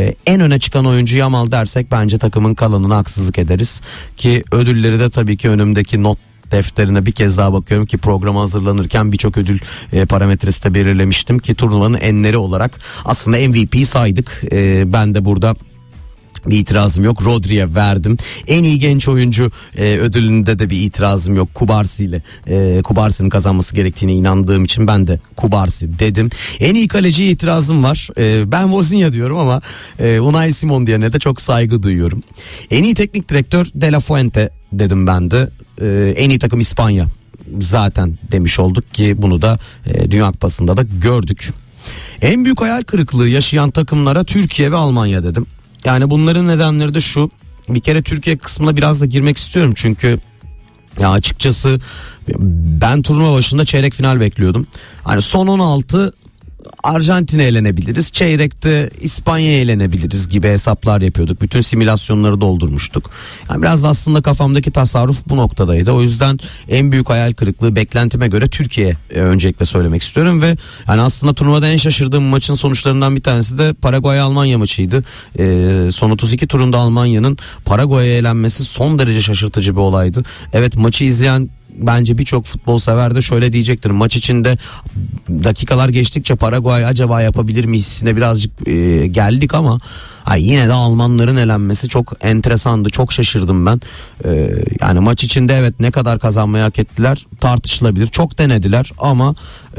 En öne çıkan oyuncu Yamal dersek bence takımın kalanına haksızlık ederiz. Ki ödülleri de tabii ki önümdeki not defterine bir kez daha bakıyorum ki programa hazırlanırken birçok ödül parametresi de belirlemiştim ki turnuvanın enleri olarak aslında MVP'yi saydık. Ben de burada bir itirazım yok. Rodri'ye verdim. En iyi genç oyuncu ödülünde de bir itirazım yok. Kubarsi'nin kazanması gerektiğine inandığım için ben de Kubarsi dedim. En iyi kaleciye itirazım var. Ben Wozniak diyorum ama Unai Simon diyene de çok saygı duyuyorum. En iyi teknik direktör De La Fuente dedim ben de. En iyi takım İspanya zaten demiş olduk ki bunu da Dünya Kupası'nda da gördük. En büyük hayal kırıklığı yaşayan takımlara Türkiye ve Almanya dedim. Yani bunların nedenleri de şu. Bir kere Türkiye kısmına biraz da girmek istiyorum çünkü ya açıkçası ben turnuva başında çeyrek final bekliyordum. Hani son 16 Arjantin'e elenebiliriz, çeyrekte İspanya'ya elenebiliriz gibi hesaplar yapıyorduk. Bütün simülasyonları doldurmuştuk. Yani biraz da aslında kafamdaki tasarruf bu noktadaydı. O yüzden en büyük hayal kırıklığı beklentime göre Türkiye öncelikle söylemek istiyorum ve yani aslında turnuvada en şaşırdığım maçın sonuçlarından bir tanesi de Paraguay-Almanya maçıydı. Son 32 turunda Almanya'nın Paraguay'a elenmesi son derece şaşırtıcı bir olaydı. Evet, maçı izleyen bence birçok futbol sever de şöyle diyecektir. Maç içinde dakikalar geçtikçe Paraguay acaba yapabilir mi hissine birazcık geldik ama yine de Almanların elenmesi çok enteresandı. Çok şaşırdım ben. Yani maç içinde evet ne kadar kazanmayı hak ettiler tartışılabilir. Çok denediler ama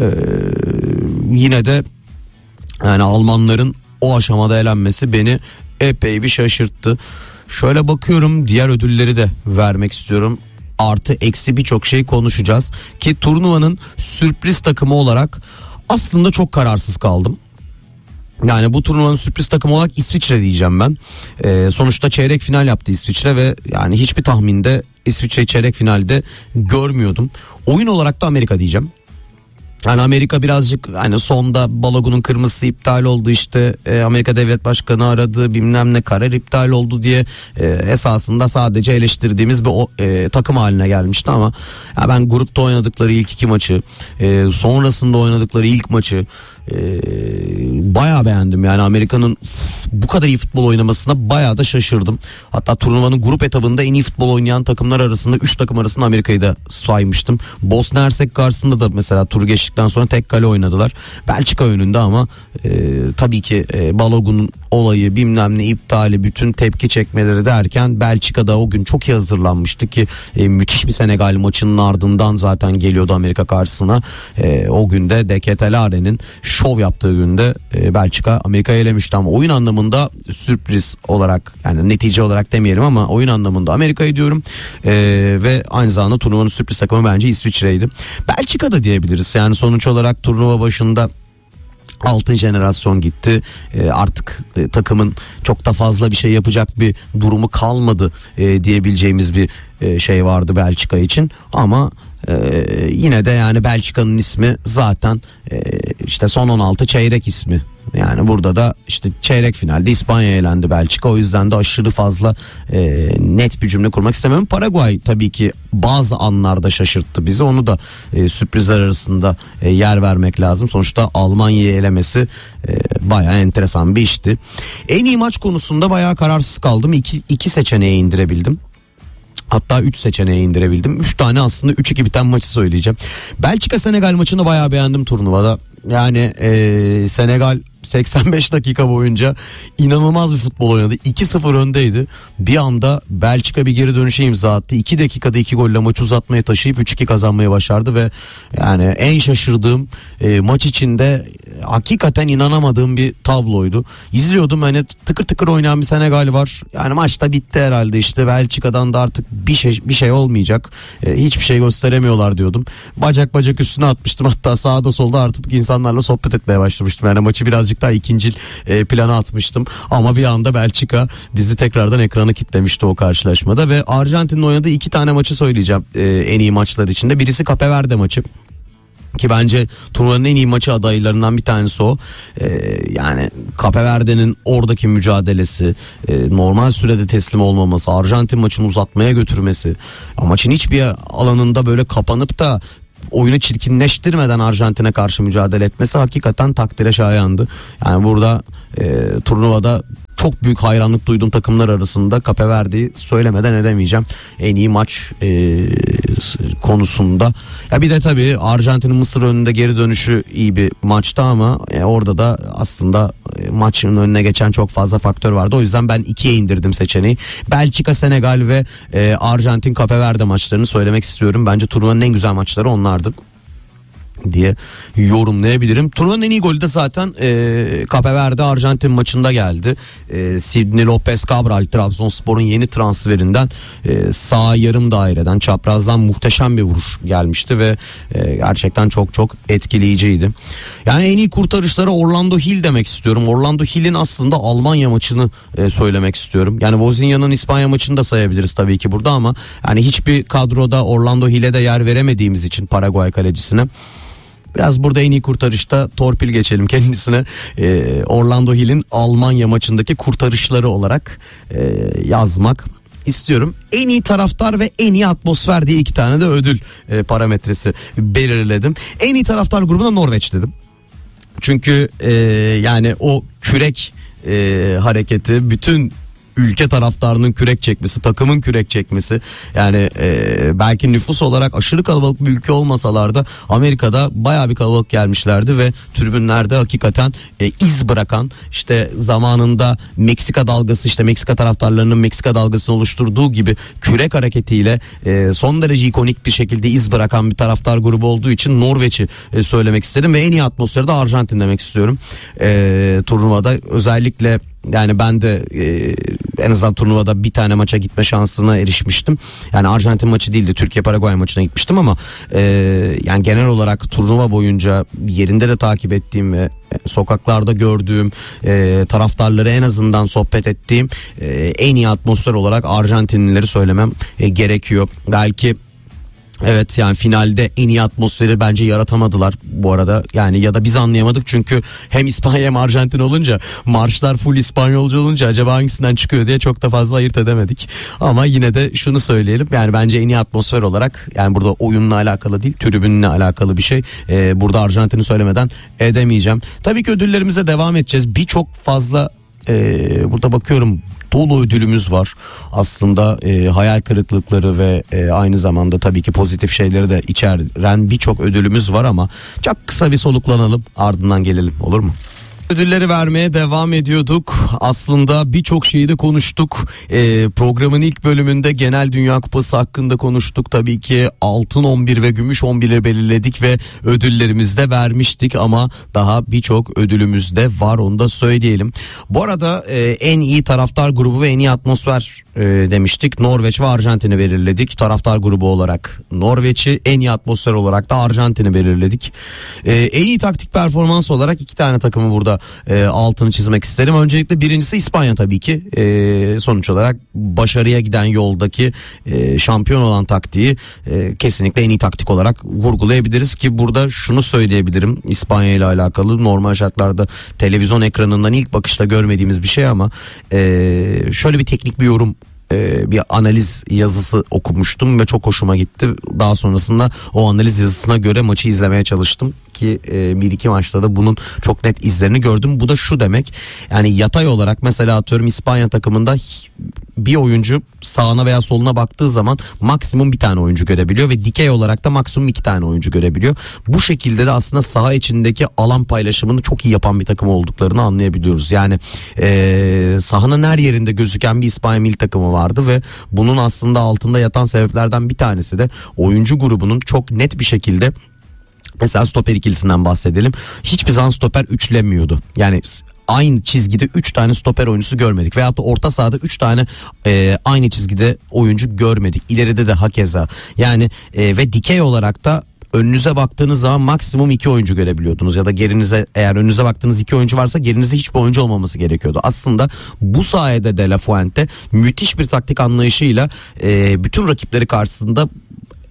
yine de yani Almanların o aşamada elenmesi beni epey bir şaşırttı. Şöyle bakıyorum, diğer ödülleri de vermek istiyorum. Artı eksi birçok şey konuşacağız ki turnuvanın sürpriz takımı olarak aslında çok kararsız kaldım. Yani bu turnuvanın sürpriz takımı olarak İsviçre diyeceğim ben. Sonuçta çeyrek final yaptı İsviçre ve yani hiçbir tahminde İsviçre'yi çeyrek finalde görmüyordum. Oyun olarak da Amerika diyeceğim. Yani Amerika birazcık hani sonda Balogun'un kırmızısı iptal oldu, işte Amerika Devlet Başkanı aradı, bilmem ne karar iptal oldu diye esasında sadece eleştirdiğimiz bir takım haline gelmişti ama ya ben grupta oynadıkları ilk iki maçı, sonrasında oynadıkları ilk maçı bayağı beğendim. Yani Amerika'nın bu kadar iyi futbol oynamasına bayağı da şaşırdım. Hatta turnuvanın grup etabında en iyi futbol oynayan takımlar arasında 3 takım arasında Amerika'yı da saymıştım. Bosna Hersek karşısında da mesela turu geçtikten sonra tek kale oynadılar. Belçika önünde ama tabii ki Balogun'un olayı, bilmem ne iptali, bütün tepki çekmeleri derken Belçika'da o gün çok iyi hazırlanmıştı ki müthiş bir Senegal maçının ardından zaten geliyordu Amerika karşısına. O günde De Ketelaere'nin şov yaptığı günde Belçika Amerika'yı elemişti ama oyun anlamında sürpriz olarak, yani netice olarak demeyelim ama oyun anlamında Amerika'yı diyorum. Ve aynı zamanda turnuvanın sürpriz takımı bence İsviçre'ydi. Belçika da diyebiliriz. Yani sonuç olarak turnuva başında altın jenerasyon gitti. Artık takımın çok da fazla bir şey yapacak bir durumu kalmadı diyebileceğimiz bir şey vardı Belçika için. Ama yine de yani Belçika'nın ismi zaten işte son 16 çeyrek ismi. Yani burada da işte çeyrek finalde İspanya'ya elendi Belçika. O yüzden de aşırı fazla net bir cümle kurmak istemiyorum. Paraguay tabii ki bazı anlarda şaşırttı bizi. Onu da sürprizler arasında yer vermek lazım. Sonuçta Almanya'yı elemesi bayağı enteresan bir işti. En iyi maç konusunda bayağı kararsız kaldım. İki seçeneğe indirebildim. Hatta 3 seçeneğe indirebildim. 3 tane aslında 3-2 biten maçı söyleyeceğim. Belçika Senegal maçını bayağı beğendim turnuvada. Yani Senegal 85 dakika boyunca inanılmaz bir futbol oynadı. 2-0 öndeydi. Bir anda Belçika bir geri dönüşe imza attı. 2 dakikada 2 golle maçı uzatmaya taşıyıp 3-2 kazanmayı başardı ve yani en şaşırdığım maç içinde hakikaten inanamadığım bir tabloydu. İzliyordum, hani tıkır tıkır oynayan bir Senegal var. Yani maçta bitti herhalde, işte Belçika'dan da artık bir şey olmayacak. Hiçbir şey gösteremiyorlar diyordum. Bacak üstüne atmıştım. Hatta sağda solda artık insanlarla sohbet etmeye başlamıştım. Yani maçı birazcık daha ikincil plana atmıştım. Ama bir anda Belçika bizi tekrardan ekrana kitlemişti o karşılaşmada ve Arjantin'in oynadığı 2 tane maçı söyleyeceğim en iyi maçlar içinde. Birisi Cape Verde maçı. Ki bence turnuvanın en iyi maçı adaylarından bir tanesi o. Yani Cape Verde'nin oradaki mücadelesi, normal sürede teslim olmaması, Arjantin maçını uzatmaya götürmesi, maçın hiçbir alanında böyle kapanıp da oyunu çirkinleştirmeden Arjantin'e karşı mücadele etmesi hakikaten takdire şayandı. Yani burada turnuvada çok büyük hayranlık duyduğum takımlar arasında Cape Verde'yi söylemeden edemeyeceğim. En iyi maç konusunda. Ya bir de tabii Arjantin'in Mısır önünde geri dönüşü iyi bir maçtı ama orada da aslında maçın önüne geçen çok fazla faktör vardı. O yüzden ben 2'ye indirdim seçeneği. Belçika, Senegal ve Arjantin Cape Verde maçlarını söylemek istiyorum. Bence turnuvanın en güzel maçları onlardı diye yorumlayabilirim. Turnuvanın en iyi golü de zaten Cape Verde Arjantin maçında geldi. Sidney Lopez Cabral, Trabzonspor'un yeni transferinden sağ yarım daireden, çaprazdan muhteşem bir vuruş gelmişti ve gerçekten çok çok etkileyiciydi. Yani en iyi kurtarışlara Orlando Hill demek istiyorum. Orlando Hill'in aslında Almanya maçını söylemek istiyorum. Yani Wozniak'ın İspanya maçını da sayabiliriz tabii ki burada ama yani hiçbir kadroda Orlando Hill'e de yer veremediğimiz için Paraguay kalecisine biraz burada en iyi kurtarışta torpil geçelim kendisine. Orlando Hill'in Almanya maçındaki kurtarışları olarak yazmak istiyorum. En iyi taraftar ve en iyi atmosfer diye 2 tane de ödül parametresi belirledim. En iyi taraftar grubuna Norveç dedim. Çünkü yani o kürek hareketi, bütün ülke taraftarının kürek çekmesi, takımın kürek çekmesi, yani belki nüfus olarak aşırı kalabalık bir ülke olmasalar da Amerika'da bayağı bir kalabalık gelmişlerdi ve tribünlerde hakikaten iz bırakan, işte zamanında Meksika dalgası, işte Meksika taraftarlarının Meksika dalgasını oluşturduğu gibi kürek hareketiyle son derece ikonik bir şekilde iz bırakan bir taraftar grubu olduğu için Norveç'i söylemek istedim ve en iyi atmosferi de Arjantin demek istiyorum. Turnuvada özellikle yani ben de en azından turnuvada bir tane maça gitme şansına erişmiştim. Yani Arjantin maçı değildi, Türkiye Paraguay maçına gitmiştim ama yani genel olarak turnuva boyunca yerinde de takip ettiğim ve sokaklarda gördüğüm, taraftarları en azından sohbet ettiğim en iyi atmosfer olarak Arjantinlileri söylemem gerekiyor. Belki evet, yani finalde en iyi atmosferi bence yaratamadılar bu arada, yani ya da biz anlayamadık çünkü hem İspanya hem Arjantin olunca, marşlar full İspanyolca olunca acaba hangisinden çıkıyor diye çok da fazla ayırt edemedik. Ama yine de şunu söyleyelim, yani bence en iyi atmosfer olarak, yani burada oyunla alakalı değil, tribünle alakalı bir şey, burada Arjantin'i söylemeden edemeyeceğim. Tabii ki ödüllerimize devam edeceğiz, birçok fazla burada bakıyorum dolu ödülümüz var. Aslında hayal kırıklıkları ve aynı zamanda tabii ki pozitif şeyleri de içeren birçok ödülümüz var ama çok kısa bir soluklanalım, ardından gelelim, olur mu? Ödülleri vermeye devam ediyorduk. Aslında birçok şeyi de konuştuk. Programın ilk bölümünde Genel Dünya Kupası hakkında konuştuk. Tabii ki altın 11 ve gümüş 11'i belirledik ve ödüllerimizi de vermiştik ama daha birçok ödülümüz de var, onu da söyleyelim. Bu arada en iyi taraftar grubu ve en iyi atmosfer demiştik. Norveç ve Arjantin'i belirledik. Taraftar grubu olarak Norveç'i, en iyi atmosfer olarak da Arjantin'i belirledik. En iyi taktik performans olarak 2 tane takımı burada altını çizmek isterim. Öncelikle birincisi İspanya tabii ki. Sonuç olarak başarıya giden yoldaki şampiyon olan taktiği kesinlikle en iyi taktik olarak vurgulayabiliriz ki burada şunu söyleyebilirim İspanya ile alakalı, normal şartlarda televizyon ekranından ilk bakışta görmediğimiz bir şey ama şöyle bir teknik bir yorum, bir analiz yazısı okumuştum ve çok hoşuma gitti. Daha sonrasında o analiz yazısına göre maçı izlemeye çalıştım ki bir iki maçta da bunun çok net izlerini gördüm. Bu da şu demek, yani yatay olarak mesela atıyorum İspanya takımında bir oyuncu sağına veya soluna baktığı zaman maksimum bir tane oyuncu görebiliyor ve dikey olarak da maksimum 2 tane oyuncu görebiliyor. Bu şekilde de aslında saha içindeki alan paylaşımını çok iyi yapan bir takım olduklarını anlayabiliyoruz. Yani sahanın her yerinde gözüken bir İspanya milli takımı vardı ve bunun aslında altında yatan sebeplerden bir tanesi de oyuncu grubunun çok net bir şekilde, mesela stoper ikilisinden bahsedelim, hiçbir zaman stoper üçlemiyordu. Yani aynı çizgide 3 tane stoper oyuncusu görmedik. Veyahut da orta sahada 3 tane aynı çizgide oyuncu görmedik. İleride de hakeza. Yani ve dikey olarak da önünüze baktığınız zaman maksimum 2 oyuncu görebiliyordunuz ya da gerinize, eğer önünüze baktığınız 2 oyuncu varsa gerinizde hiçbir oyuncu olmaması gerekiyordu. Aslında bu sayede De La Fuente müthiş bir taktik anlayışıyla bütün rakipleri karşısında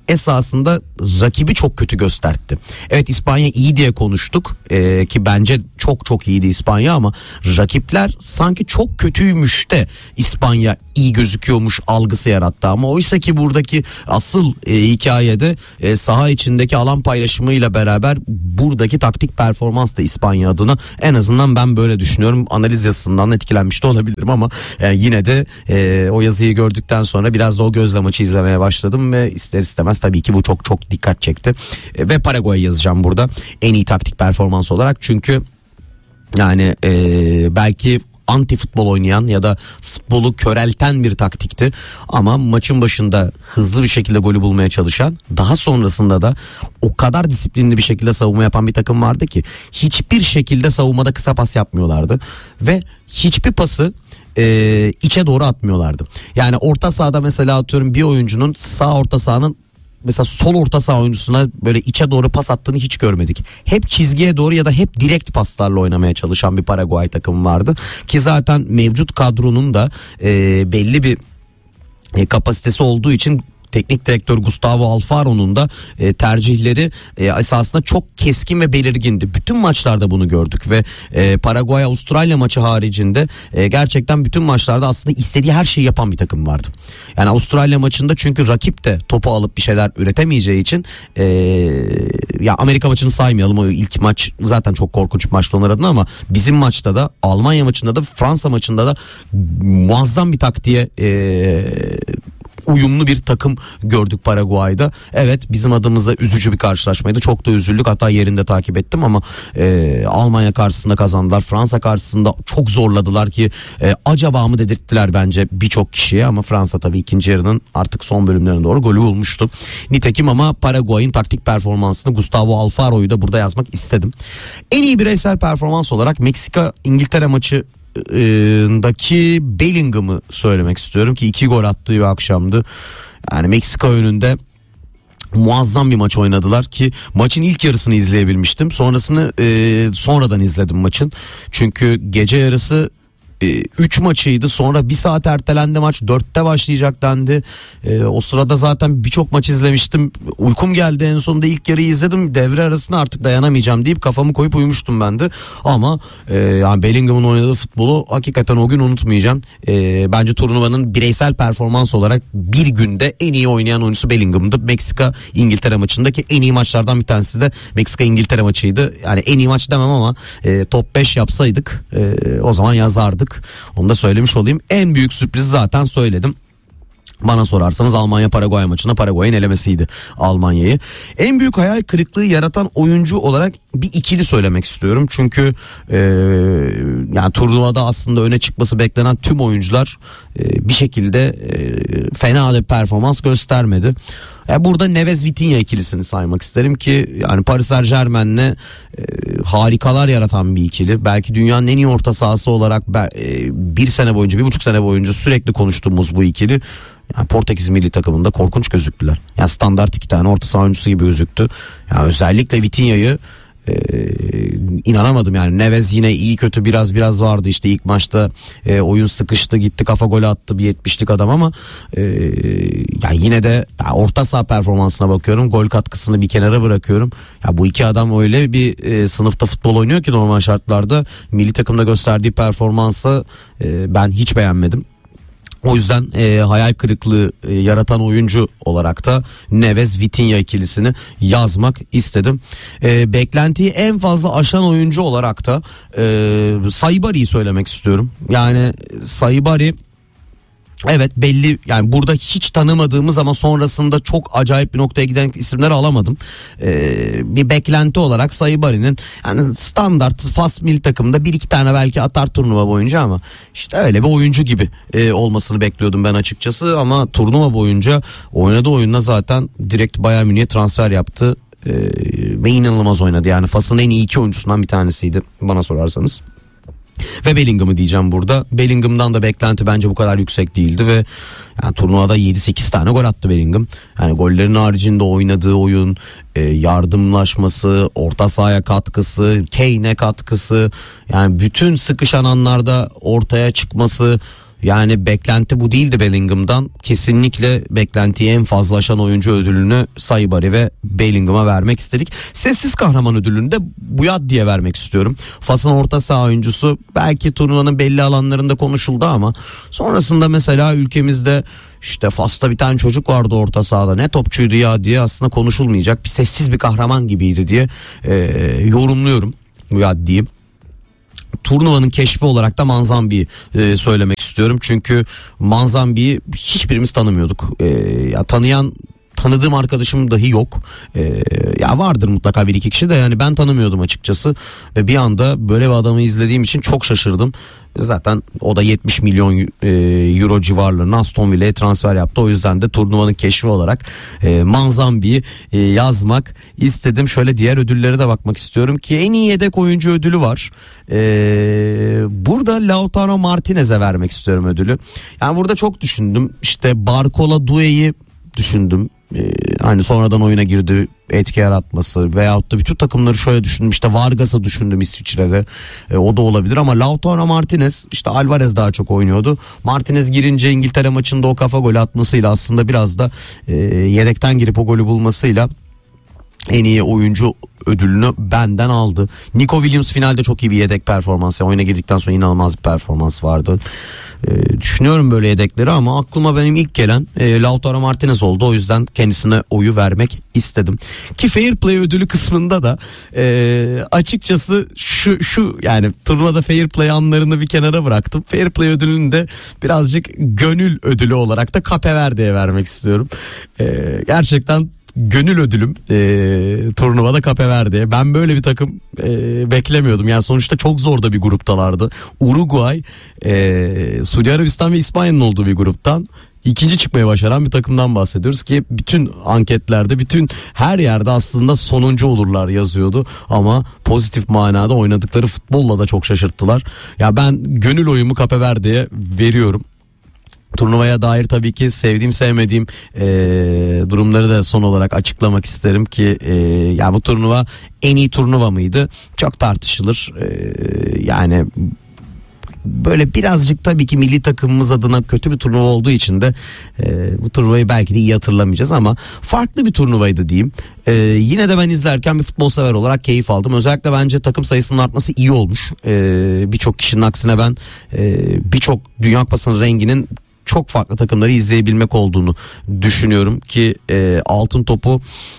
esasında rakibi çok kötü gösterdi. Evet, İspanya iyi diye konuştuk ki bence çok çok iyiydi İspanya, ama rakipler sanki çok kötüymüş de İspanya iyi gözüküyormuş algısı yarattı. Ama oysa ki buradaki asıl hikayede saha içindeki alan paylaşımıyla beraber buradaki taktik performans da İspanya adına, en azından ben böyle düşünüyorum. Analiz yazısından etkilenmiş de olabilirim ama yine de o yazıyı gördükten sonra biraz da o gözle maçı izlemeye başladım ve ister istemez tabii ki bu çok çok dikkat çekti. Ve Paraguay'ı yazacağım burada en iyi taktik performans olarak, çünkü yani belki anti futbol oynayan ya da futbolu körelten bir taktikti, ama maçın başında hızlı bir şekilde golü bulmaya çalışan, daha sonrasında da o kadar disiplinli bir şekilde savunma yapan bir takım vardı ki hiçbir şekilde savunmada kısa pas yapmıyorlardı ve hiçbir pası içe doğru atmıyorlardı. Yani orta sahada mesela atıyorum bir oyuncunun sağ orta sahanın mesela sol orta saha oyuncusuna böyle içe doğru pas attığını hiç görmedik. Hep çizgiye doğru ya da hep direkt paslarla oynamaya çalışan bir Paraguay takımı vardı. Ki zaten mevcut kadronun da belli bir kapasitesi olduğu için teknik direktör Gustavo Alfaro'nun da tercihleri esasında çok keskin ve belirgindi. Bütün maçlarda bunu gördük ve Paraguay-Avustralya maçı haricinde gerçekten bütün maçlarda aslında istediği her şeyi yapan bir takım vardı. Yani Avustralya maçında çünkü rakip de topu alıp bir şeyler üretemeyeceği için ya Amerika maçını saymayalım, o ilk maç zaten çok korkunç bir maçtı onlar adına, ama bizim maçta da, Almanya maçında da, Fransa maçında da muazzam bir taktiğe uyumlu bir takım gördük Paraguay'da. Evet, bizim adımıza üzücü bir karşılaşmaydı. Çok da üzüldük. Hatta yerinde takip ettim ama Almanya karşısında kazandılar. Fransa karşısında çok zorladılar ki acaba mı dedirttiler bence birçok kişiye, ama Fransa tabii ikinci yarının artık son bölümlerine doğru golü bulmuştu. Nitekim ama Paraguay'ın taktik performansını, Gustavo Alfaro'yu da burada yazmak istedim. En iyi bireysel performans olarak Meksika-İngiltere maçı daki Bellingham'ı söylemek istiyorum ki 2 gol attığı bir akşamdı. Yani Meksika önünde muazzam bir maç oynadılar ki maçın ilk yarısını izleyebilmiştim. Sonrasını sonradan izledim maçın. Çünkü gece yarısı 3 maçıydı, sonra 1 saat ertelendi maç, 4'te başlayacak dendi. O sırada zaten birçok maç izlemiştim, uykum geldi, en sonunda ilk yarıyı izledim, devre arasında artık dayanamayacağım deyip kafamı koyup uyumuştum ben de. Ama yani Bellingham'ın oynadığı futbolu hakikaten o gün unutmayacağım. Bence turnuvanın bireysel performans olarak bir günde en iyi oynayan oyuncusu Bellingham'dı. Meksika-İngiltere maçındaki en iyi maçlardan bir tanesi de Meksika-İngiltere maçıydı. Yani en iyi maç demem ama top 5 yapsaydık o zaman yazardık. Onu da söylemiş olayım. En büyük sürpriz zaten söyledim. Bana sorarsanız Almanya-Paraguay maçında Paraguay'ın elemesiydi Almanya'yı. En büyük hayal kırıklığı yaratan oyuncu olarak bir ikili söylemek istiyorum. Çünkü yani turnuvada aslında öne çıkması beklenen tüm oyuncular bir şekilde fena bir performans göstermedi. Burada Neves-Vitinha ikilisini saymak isterim ki yani Paris Saint-Germain'le harikalar yaratan bir ikili. Belki dünyanın en iyi orta sahası olarak bir sene boyunca, 1,5 sene boyunca sürekli konuştuğumuz bu ikili. Yani Portekiz milli takımında korkunç gözüktüler. Yani standart 2 tane orta saha oyuncusu gibi gözüktü. Yani özellikle Vitinha'yı inanamadım yani. Neves yine iyi kötü biraz vardı işte ilk maçta, oyun sıkıştı, gitti kafa golü attı, bir 70'lik adam, ama yani yine de yani orta saha performansına bakıyorum, gol katkısını bir kenara bırakıyorum. Ya bu iki adam öyle bir sınıfta futbol oynuyor ki normal şartlarda milli takımda gösterdiği performansı ben hiç beğenmedim. O yüzden hayal kırıklığı yaratan oyuncu olarak da Neves-Vitinha ikilisini yazmak istedim. Beklentiyi en fazla aşan oyuncu olarak da Saibari'yi söylemek istiyorum. Yani Saibari, evet belli, yani burada hiç tanımadığımız ama sonrasında çok acayip bir noktaya giden isimleri alamadım. Bir beklenti olarak Saibari'nin yani standart Fas milli takımda 1-2 tane belki atar turnuva boyunca, ama işte öyle bir oyuncu gibi olmasını bekliyordum ben açıkçası. Ama turnuva boyunca oynadığı oyunla zaten direkt Bayern Münih'e transfer yaptı ve inanılmaz oynadı. Yani Fas'ın en iyi 2 oyuncusundan bir tanesiydi bana sorarsanız. Ve Bellingham'ı diyeceğim burada. Bellingham'dan da beklenti bence bu kadar yüksek değildi ve yani turnuvada 7-8 tane gol attı Bellingham. Yani gollerin haricinde oynadığı oyun, yardımlaşması, orta sahaya katkısı, Kane'e katkısı, yani bütün sıkışan anlarda ortaya çıkması, Yani beklenti bu değildi Bellingham'dan. Kesinlikle beklentiye en fazla aşan oyuncu ödülünü Saibari ve Bellingham'a vermek istedik. Sessiz kahraman ödülünü de Buya diye vermek istiyorum. Fas'ın orta saha oyuncusu, belki turnuvanın belli alanlarında konuşuldu ama sonrasında mesela ülkemizde işte Fas'ta bir tane çocuk vardı orta sahada, ne topçuydu ya diye aslında konuşulmayacak, bir sessiz bir kahraman gibiydi diye yorumluyorum Buya diyeyim. Turnuvanın keşfi olarak da Manzambi'yi söylemek istiyorum. Çünkü Manzambi'yi hiçbirimiz tanımıyorduk. Ya tanıdığım arkadaşım dahi yok. Ya vardır mutlaka bir iki kişi de, yani ben tanımıyordum açıkçası. Ve bir anda böyle bir adamı izlediğim için çok şaşırdım. Zaten o da 70 milyon euro civarlarına Aston Villa'ya transfer yaptı. O yüzden de turnuvanın keşfi olarak Manzambi'yi yazmak istedim. Şöyle diğer ödüllere de bakmak istiyorum ki en iyi yedek oyuncu ödülü var. Burada Lautaro Martinez'e vermek istiyorum ödülü. Yani burada çok düşündüm. İşte Barcola Doué'yi düşündüm. Hani sonradan oyuna girdi, etki yaratması, veyahut da bütün takımları şöyle düşündüm, işte Vargas'ı düşündüm İsviçre'de, o da olabilir ama Lautaro Martinez, işte Alvarez daha çok oynuyordu. Martinez girince İngiltere maçında o kafa golü atmasıyla, aslında biraz da yedekten girip o golü bulmasıyla en iyi oyuncu ödülünü benden aldı. Nico Williams finalde çok iyi bir yedek performansı. Oyuna girdikten sonra inanılmaz bir performans vardı. Düşünüyorum böyle yedekleri ama aklıma benim ilk gelen Lautaro Martinez oldu. O yüzden kendisine oyu vermek istedim. Ki Fair Play ödülü kısmında da açıkçası şu yani turnuvada Fair Play anlarını bir kenara bıraktım. Fair Play ödülünü de birazcık gönül ödülü olarak da Cape Verde'ye vermek istiyorum. Gerçekten gönül ödülüm turnuvada Cape Verde'ye. Ben böyle bir takım beklemiyordum. Yani sonuçta çok zor da bir gruptalardı. Uruguay, Suudi Arabistan ve İspanya'nın olduğu bir gruptan ikinci çıkmayı başaran bir takımdan bahsediyoruz ki bütün anketlerde, bütün her yerde aslında sonuncu olurlar yazıyordu ama pozitif manada oynadıkları futbolla da çok şaşırttılar. Ya ben gönül oyumu Cape Verde'ye veriyorum. Turnuvaya dair tabii ki sevdiğim sevmediğim durumları da son olarak açıklamak isterim ki ya bu turnuva en iyi turnuva mıydı? Çok tartışılır. Yani böyle birazcık tabii ki milli takımımız adına kötü bir turnuva olduğu için de bu turnuvayı belki de iyi hatırlamayacağız ama farklı bir turnuvaydı diyeyim. Yine de ben izlerken bir futbol sever olarak keyif aldım. Özellikle bence takım sayısının artması iyi olmuş. Birçok kişinin aksine ben birçok Dünya Kupası'nın renginin çok farklı takımları izleyebilmek olduğunu düşünüyorum ki altın topu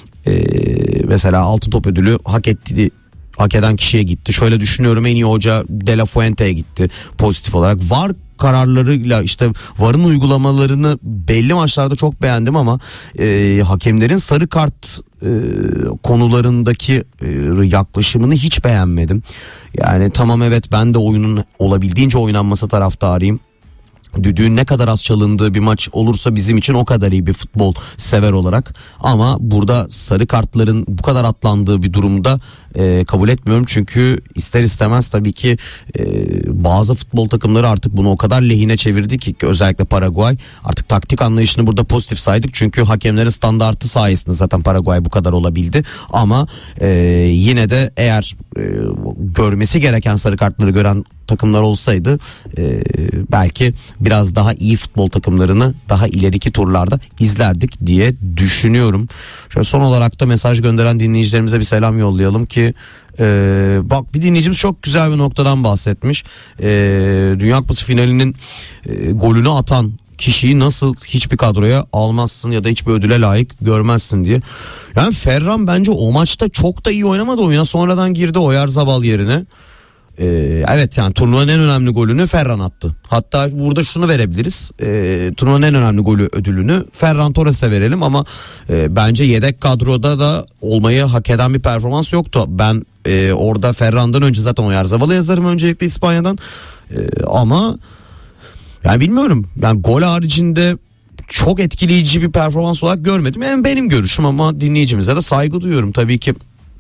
mesela altın top ödülü hak eden kişiye gitti. Şöyle düşünüyorum, en iyi hoca De La Fuente'ye gitti pozitif olarak. VAR kararlarıyla, işte VAR'ın uygulamalarını belli maçlarda çok beğendim ama hakemlerin sarı kart konularındaki yaklaşımını hiç beğenmedim. Yani tamam, evet, ben de oyunun olabildiğince oynanması taraftarıyım. Düdüğün ne kadar az çalındığı bir maç olursa bizim için o kadar iyi bir futbol sever olarak, ama burada sarı kartların bu kadar atlandığı bir durumda kabul etmiyorum. Çünkü ister istemez tabii ki bazı futbol takımları artık bunu o kadar lehine çevirdi ki, özellikle Paraguay, artık taktik anlayışını burada pozitif saydık. Çünkü hakemlerin standartı sayesinde zaten Paraguay bu kadar olabildi ama yine de eğer görmesi gereken sarı kartları gören takımlar olsaydı belki biraz daha iyi futbol takımlarını daha ileriki turlarda izlerdik diye düşünüyorum. Şöyle son olarak da mesaj gönderen dinleyicilerimize bir selam yollayalım ki bak, bir dinleyicimiz çok güzel bir noktadan bahsetmiş. Dünya Kupası finalinin golünü atan kişiyi nasıl hiçbir kadroya almazsın ya da hiçbir ödüle layık görmezsin diye. Yani Ferran bence o maçta çok da iyi oynamadı, oyuna sonradan girdi Oyarzabal yerine. Evet, yani turnuvanın en önemli golünü Ferran attı. Hatta burada şunu verebiliriz. Turnuvanın en önemli golü ödülünü Ferran Torres'e verelim ama bence yedek kadroda da olmayı hak eden bir performans yoktu. Ben orada Ferran'dan önce zaten Oyarzabal'ı yazarım öncelikle İspanya'dan. Ama yani bilmiyorum. Ben gol haricinde çok etkileyici bir performans olarak görmedim. Yani benim görüşüm ama dinleyicimize de saygı duyuyorum. Tabii ki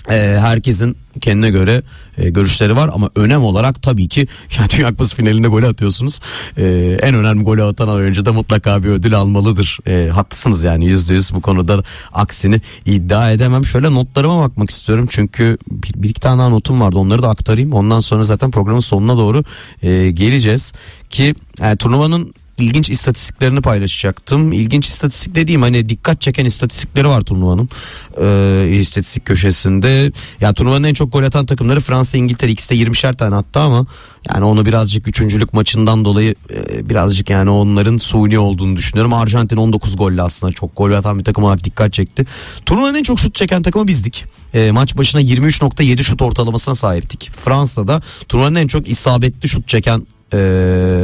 Herkesin kendine göre görüşleri var ama önem olarak tabii ki ya Dünya Kupası finalinde gol atıyorsunuz. En önemli golü atan oyuncu da mutlaka bir ödül almalıdır. Haklısınız yani %100 bu konuda aksini iddia edemem. Şöyle notlarıma bakmak istiyorum çünkü bir iki tane daha notum vardı, onları da aktarayım. Ondan sonra zaten programın sonuna doğru geleceğiz ki turnuvanın İlginç istatistiklerini paylaşacaktım. İlginç istatistik dediğim hani dikkat çeken istatistikleri var turnuvanın istatistik köşesinde. Ya turnuvanın en çok gol atan takımları Fransa, İngiltere, ikisi de 20'şer tane attı ama yani onu birazcık üçüncülük maçından dolayı birazcık yani onların suni olduğunu düşünüyorum. Arjantin 19 golle aslında çok gol atan bir takım olarak dikkat çekti. Turnuvanın en çok şut çeken takımı bizdik. Maç başına 23.7 şut ortalamasına sahiptik. Fransa'da turnuvanın en çok isabetli şut çeken